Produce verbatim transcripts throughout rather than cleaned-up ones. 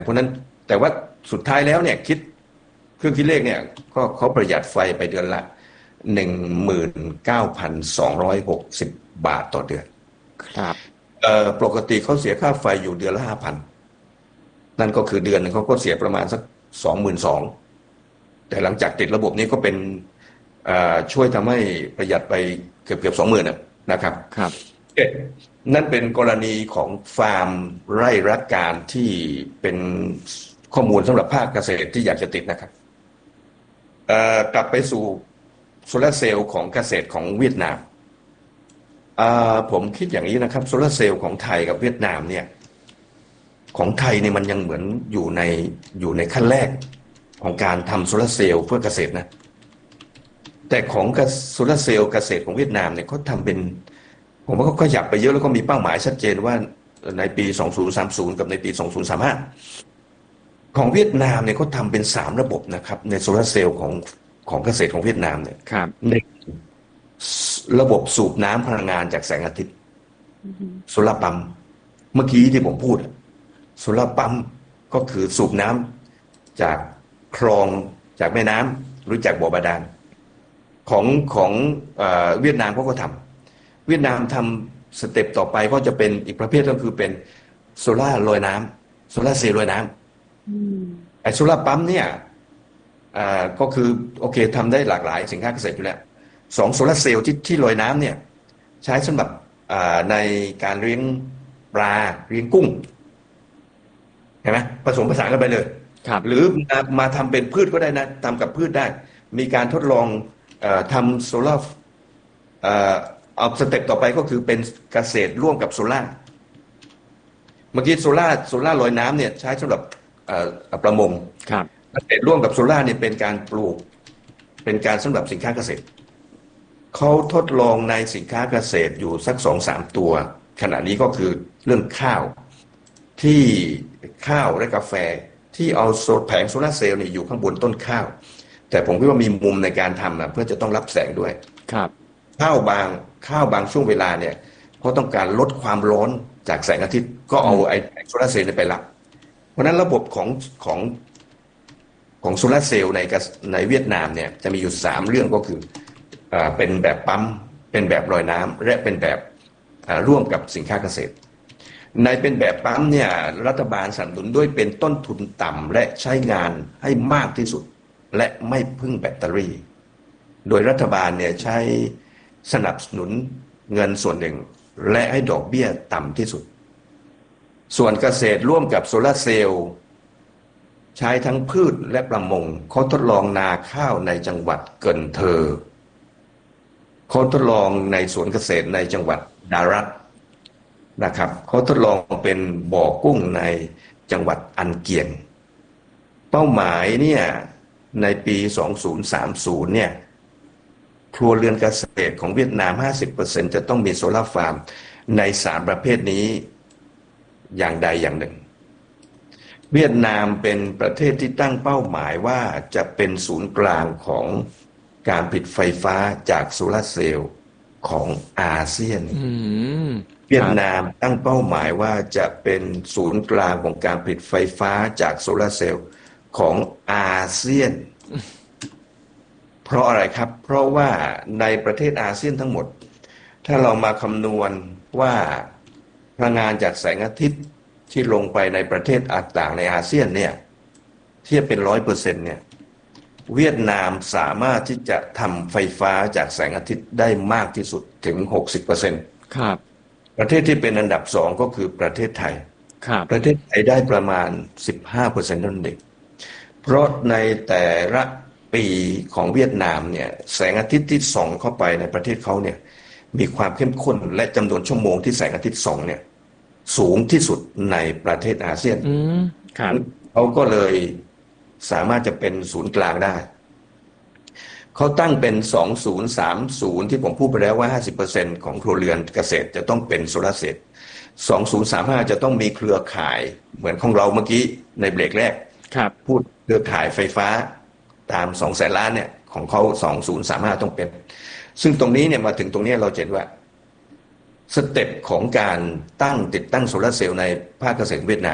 เพราะนั้นแต่ว่าสุดท้ายแล้วเนี่ยคิดเครื่องคิดเลขเนี่ยก็เขาประหยัดไฟไปเดือนละหนึ่งหมื่นเก้าพันสองร้อยหกสิบบาทต่อเดือนครับเอ่อปกติเขาเสียค่าไฟอยู่เดือนละห้าพันนั่นก็คือเดือนหนึงเขาก็เสียประมาณสักสองหมื่นสองแต่หลังจากติดระบบนี้ก็เป็นช่วยทำให้ประหยัดไปเกือบเกือบสองหมื่นนะครับครับนั่นเป็นกรณีของฟาร์มไร่รักการที่เป็นข้อมูลสำหรับภาคเกษตรที่อยากจะติดนะครับกลับไปสู่โซลาร์เซลล์ของเกษตรของเวียดนามผมคิดอย่างนี้นะครับโซลาร์เซลล์ของไทยกับเวียดนามเนี่ยของไทยเนี่ยมันยังเหมือนอยู่ในอยู่ในขั้นแรกของการทำโซลาร์เซลล์เพื่อเกษตรนะแต่ของโซลาร์เซลล์เกษตรของเวียดนามเนี่ยเขาทำเป็นผมว่าเขาขยับไปเยอะแล้วก็มีเป้าหมายชัดเจนว่าในปีสองพันสามสิบกับในปีสองพันสามสิบห้าของเวียดนามเนี่ยเขาทำเป็นสามระบบนะครับในโซลาร์เซลล์ของของเกษตรของเวียดนามเนี่ยในระบบสูบน้ำพลังงานจากแสงอาทิตย์โซลาร์ปั๊มเมื่อกี้ที่ผมพูดโซลาร์ปั๊มก็คือสูบน้ำจากคลองจากแม่น้ำหรือจากบ่อบาดาลของของเอ่อเวียดนามเขาก็ทำเวียดนามทำสเต็ปต่อไปก็จะเป็นอีกประเภทก็คือเป็นโซล่าลอยน้ำโซล่าเซลล์ลอยน้ำไอ้โซล่าปั๊มเนี่ยอ่าก็คือโอเคทำได้หลากหลายสินค้าเกษตรอยู่แล้วสองโซล่าเซลล์ที่ที่ลอยน้ำเนี่ยใช้สำหรับอ่าในการเลี้ยงปลาเลี้ยงกุ้งเห็นไหมผสมผสานกันไปเลยหรือมามาทำเป็นพืชก็ได้นะทำกับพืชได้มีการทดลองเอ่อทำโซล่าเอ่อเอาสเต็ปต่อไปก็คือเป็นเกษตรร่วมกับโซล่าเมื่อกี้โซล่าโซล่าลอยน้ำเนี่ยใช้สำหรับประมงเกษตรร่วมกับโซล่าเนี่ยเป็นการปลูกเป็นการสำหรับสินค้าเกษตรเขาทดลองในสินค้าเกษตรอยู่สักสองสามตัวขณะนี้ก็คือเรื่องข้าวที่ข้าวและกาแฟที่เอาแผงโซล่าเซลล์เนี่ยอยู่ข้างบนต้นข้าวแต่ผมคิดว่ามีมุมในการทำนะเพื่อจะต้องรับแสงด้วยครับข้าวบางข้าวบางช่วงเวลาเนี่ยเขาต้องการลดความร้อนจากแสงอาทิตย์ก็เอาไอ้โซลาร์เซลล์ไปรับเพราะนั้นระบบของของของโซลาร์เซลล์ในในเวียดนามเนี่ยจะมีอยู่สามเรื่องก็คืออ่าเป็นแบบปั๊มเป็นแบบลอยน้ำและเป็นแบบอ่าร่วมกับสินค้าเกษตรในเป็นแบบปั๊มเนี่ยรัฐบาลสนับสนุนด้วยเป็นต้นทุนต่ำและใช้งานให้มากที่สุดและไม่พึ่งแบตเตอรี่โดยรัฐบาลเนี่ยใช้สนับสนุนเงินส่วนหนึ่งและให้ดอกเบี้ยต่ำที่สุดส่วนเกษตรร่วมกับโซลาร์เซลล์ใช้ทั้งพืชและประมงเขาทดลองนาข้าวในจังหวัดเกินเทอร์เขาทดลองในสวนเกษตรในจังหวัดดารัตนะครับเขาทดลองเป็นบ่อกุ้งในจังหวัดอันเกียงเป้าหมายเนี่ยในปีสองพันสามสิบเนี่ยครัวเรือนเกษตรของเวียดนาม ห้าสิบเปอร์เซ็นต์ จะต้องมีโซลาร์ฟาร์มในสามประเภทนี้อย่างใดอย่างหนึ่งเวียดนามเป็นประเทศที่ตั้งเป้าหมายว่าจะเป็นศูนย์กลางของการผลิตไฟฟ้าจากโซลาร์เซลล์ของอาเซียนเวียดนามตั้งเป้าหมายว่าจะเป็นศูนย์กลางของการผลิตไฟฟ้าจากโซลาร์เซลล์ของอาเซียนเพราะอะไรครับเพราะว่าในประเทศอาเซียนทั้งหมดถ้าเรามาคำนวณว่าพลังงานจากแสงอาทิตย์ที่ลงไปในประเทศต่างๆในอาเซียนเนี่ยเทียบเป็นร้อยเปอร์เซ็นต์เนี่ยเวียดนามสามารถที่จะทำไฟฟ้าจากแสงอาทิตย์ได้มากที่สุดถึง หกสิบเปอร์เซ็นต์ครับประเทศที่เป็นอันดับสองก็คือประเทศไทยครับประเทศไทยได้ประมาณ สิบห้าเปอร์เซ็นต์ นั่นเองเพราะในแต่ละปีของเวียดนามเนี่ยแสงอาทิตย์ที่ส่องเข้าไปในประเทศเขาเนี่ยมีความเข้มข้นและจำนวนชั่วโมงที่แสงอาทิตย์ส่องเนี่ยสูงที่สุดในประเทศอาเซียนเขาก็เลยสามารถจะเป็นศูนย์กลางได้เขาตั้งเป็นสองพันสามสิบที่ผมพูดไปแล้วว่า ห้าสิบเปอร์เซ็นต์ ของครัวเรือนเกษตรจะต้องเป็นโซลาร์เซลล์สองพันสามสิบห้าจะต้องมีเครือข่ายเหมือนของเราเมื่อกี้ในเบรกแรกพูดเครือข่ายไฟฟ้าตามสองแสนล้านเนี่ยของเขาสองพันสามสิบห้าต้องเป็นซึ่งตรงนี้เนี่ยมาถึงตรงนี้เราเห็นว่าสเต็ปของการตั้งติดตั้งโซลาร์เซลล์ในภาคเกษตรเวียดนามเนี่ย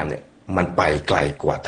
มันไปไกลกว่า